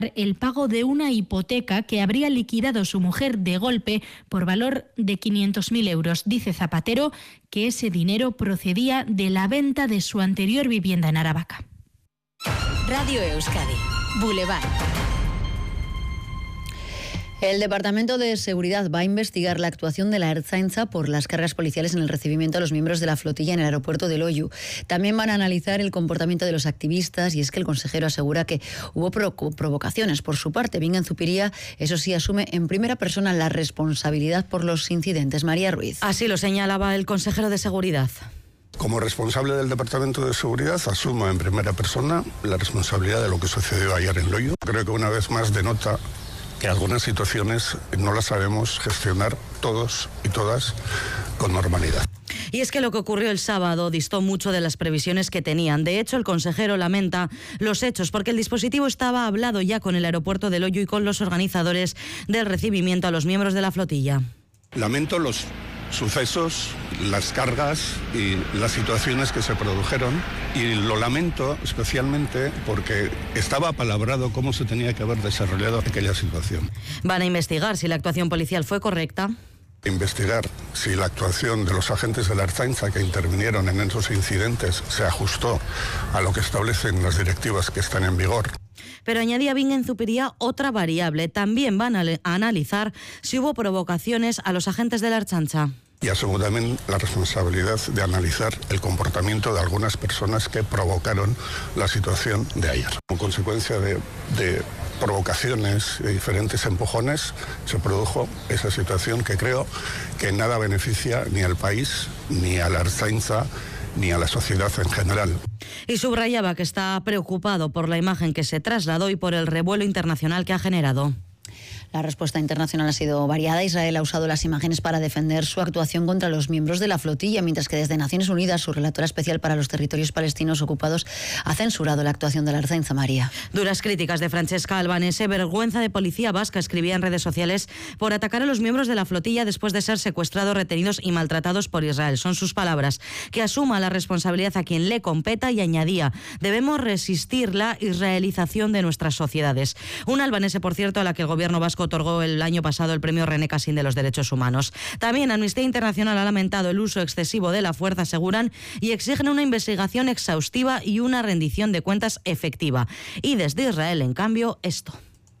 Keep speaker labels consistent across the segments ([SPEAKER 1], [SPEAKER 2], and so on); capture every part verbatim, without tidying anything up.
[SPEAKER 1] el pago de una hipoteca que habría liquidado su mujer de golpe por valor de quinientos mil euros. Dice Zapatero que ese dinero procedía de la venta de su anterior vivienda en Aravaca.
[SPEAKER 2] Radio Euskadi, Boulevard.
[SPEAKER 3] El Departamento de Seguridad va a investigar la actuación de la Ertzaintza por las cargas policiales en el recibimiento a los miembros de la flotilla en el aeropuerto de Loiu. También van a analizar el comportamiento de los activistas, y es que el consejero asegura que hubo provocaciones por su parte. Bingen Zupiria, eso sí, asume en primera persona la responsabilidad por los incidentes. María Ruiz.
[SPEAKER 4] Así lo señalaba el consejero de Seguridad.
[SPEAKER 5] Como responsable del Departamento de Seguridad, asumo en primera persona la responsabilidad de lo que sucedió ayer en Loiu. Creo que una vez más denota que algunas situaciones no las sabemos gestionar todos y todas con normalidad.
[SPEAKER 4] Y es que lo que ocurrió el sábado distó mucho de las previsiones que tenían. De hecho, el consejero lamenta los hechos porque el dispositivo estaba hablado ya con el aeropuerto de Loiu y con los organizadores del recibimiento a los miembros de la flotilla.
[SPEAKER 5] Lamento los sucesos, las cargas y las situaciones que se produjeron, y lo lamento especialmente porque estaba apalabrado cómo se tenía que haber desarrollado aquella situación.
[SPEAKER 4] Van a investigar si la actuación policial fue correcta.
[SPEAKER 5] Investigar si la actuación de los agentes de la Ertzaintza que intervinieron en esos incidentes se ajustó a lo que establecen las directivas que están en vigor.
[SPEAKER 4] Pero añadía Bingen Zupiria otra variable. También van a analizar si hubo provocaciones a los agentes de la Ertzaintza.
[SPEAKER 5] Y asumo también la responsabilidad de analizar el comportamiento de algunas personas que provocaron la situación de ayer. Como consecuencia de, de provocaciones y diferentes empujones, se produjo esa situación que creo que nada beneficia ni al país, ni a la Ertzaintza, ni a la sociedad en general.
[SPEAKER 4] Y subrayaba que está preocupado por la imagen que se trasladó y por el revuelo internacional que ha generado.
[SPEAKER 3] La respuesta internacional ha sido variada. Israel ha usado las imágenes para defender su actuación contra los miembros de la flotilla, mientras que desde Naciones Unidas, su relatora especial para los territorios palestinos ocupados, ha censurado la actuación de la Ertzaintza. María.
[SPEAKER 4] Duras críticas de Francesca Albanese. Vergüenza de policía vasca, escribía en redes sociales, por atacar a los miembros de la flotilla después de ser secuestrados, retenidos y maltratados por Israel. Son sus palabras. Que asuma la responsabilidad a quien le competa, y añadía: debemos resistir la israelización de nuestras sociedades. Una albanese, por cierto, a la que el gobierno vasco otorgó el año pasado el premio René Cassin de los Derechos Humanos. También Amnistía Internacional ha lamentado el uso excesivo de la fuerza, aseguran, y exigen una investigación exhaustiva y una rendición de cuentas efectiva. Y desde Israel, en cambio, esto.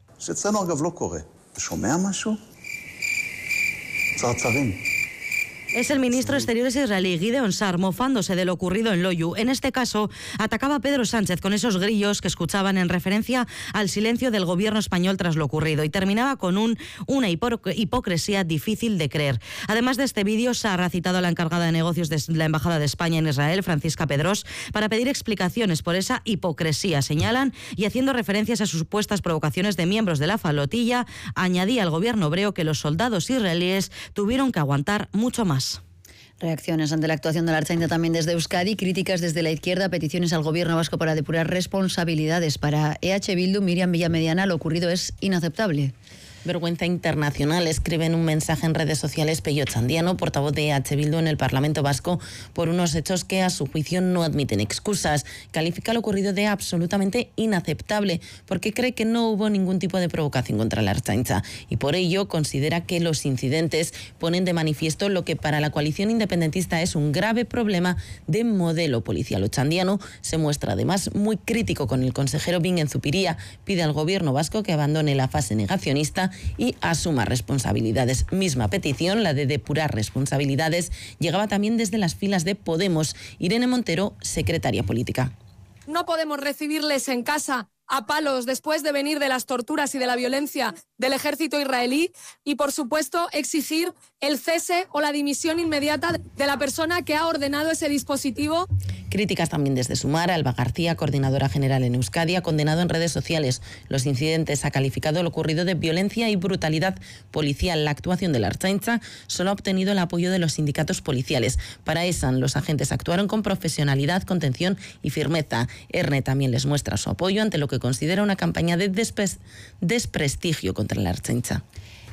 [SPEAKER 4] Es el ministro de Exteriores israelí, Gideon Sa'ar, mofándose de lo ocurrido en Loiu. En este caso, atacaba a Pedro Sánchez con esos grillos que escuchaban en referencia al silencio del gobierno español tras lo ocurrido, y terminaba con un, una hipocresía difícil de creer. Además de este vídeo, Sa'ar ha citado a la encargada de negocios de la Embajada de España en Israel, Francisca Pedrós, para pedir explicaciones por esa hipocresía, señalan, y haciendo referencias a supuestas provocaciones de miembros de la flotilla, añadía al gobierno hebreo que los soldados israelíes tuvieron que aguantar mucho más.
[SPEAKER 3] Reacciones ante la actuación de la Ertzaintza también desde Euskadi, críticas desde la izquierda, peticiones al gobierno vasco para depurar responsabilidades. Para E H Bildu, Miriam Villamediana, lo ocurrido es inaceptable.
[SPEAKER 6] Vergüenza internacional, escribe en un mensaje en redes sociales Pello Chandiano, portavoz de E H Bildu en el Parlamento Vasco, por unos hechos que a su juicio no admiten excusas. Califica lo ocurrido de absolutamente inaceptable porque cree que no hubo ningún tipo de provocación contra la Ertzaintza, y por ello considera que los incidentes ponen de manifiesto lo que para la coalición independentista es un grave problema de modelo policial. Chandiano se muestra además muy crítico con el consejero Bingen Zupiria, pide al gobierno vasco que abandone la fase negacionista y asuma responsabilidades. Misma petición, la de depurar responsabilidades, llegaba también desde las filas de Podemos. Irene Montero, secretaria política.
[SPEAKER 7] No podemos recibirles en casa a palos después de venir de las torturas y de la violencia del ejército israelí, y por supuesto exigir el cese o la dimisión inmediata de la persona que ha ordenado ese dispositivo.
[SPEAKER 6] Críticas también desde Sumar. Alba García, coordinadora general en Euskadi, ha condenado en redes sociales los incidentes, ha calificado lo ocurrido de violencia y brutalidad policial. La actuación de la Ertzaintza solo ha obtenido el apoyo de los sindicatos policiales. Para ESAN, los agentes actuaron con profesionalidad, contención y firmeza. ERNE también les muestra su apoyo ante lo que considera una campaña de despres- desprestigio contra la Ertzaintza.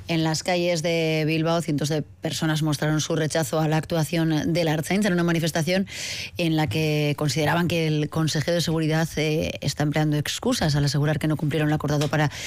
[SPEAKER 3] En las calles de Bilbao, cientos de personas mostraron su rechazo a la actuación de la Ertzaintza en una manifestación en la que consideraban que el consejero de Seguridad eh, está empleando excusas al asegurar que no cumplieron lo acordado para